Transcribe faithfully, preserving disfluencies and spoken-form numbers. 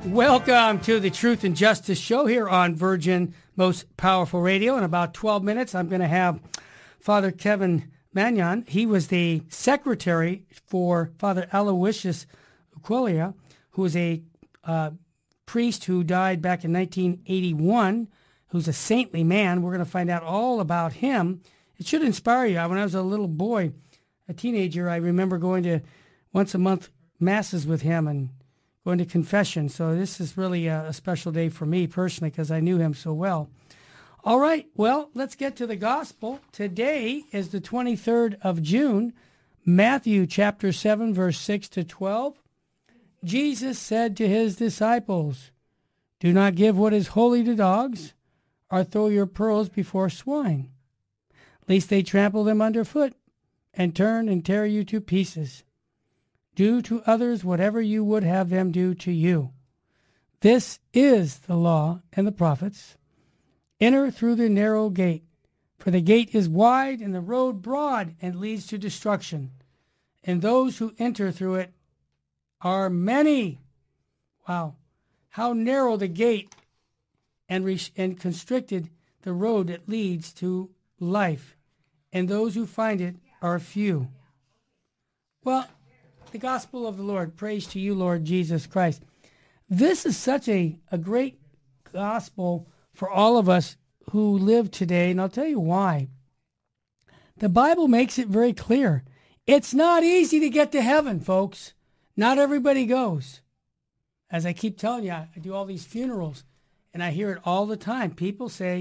Welcome to the Truth and Justice Show here on Virgin Most Powerful Radio. In about twelve minutes, I'm going to have Father Kevin Magnan. He was the secretary for Father Aloysius Uquelia, who was a uh, priest who died back in nineteen eighty-one, who's a saintly man. We're going to find out all about him. It should inspire you. When I was a little boy, a teenager, I remember going to once a month masses with him and going to confession. So this is really a, a special day for me personally because I knew him so well. All right, well, let's get to the gospel. Today is the twenty-third of June, Matthew chapter seven, verse six to twelve. Jesus said to his disciples, "Do not give what is holy to dogs, or throw your pearls before swine, lest they trample them underfoot and turn and tear you to pieces. Do to others whatever you would have them do to you. This is the law and the prophets. Enter through the narrow gate, for the gate is wide and the road broad and leads to destruction, and those who enter through it are many." Wow, how narrow the gate and, re- and constricted the road that leads to life, and those who find it are few. Well, the gospel of the Lord. Praise to you, Lord Jesus Christ. This is such a, a great gospel for all of us who live today, and I'll tell you why. The Bible makes it very clear. It's not easy to get to heaven, folks. Not everybody goes. As I keep telling you, I do all these funerals, and I hear it all the time. People say,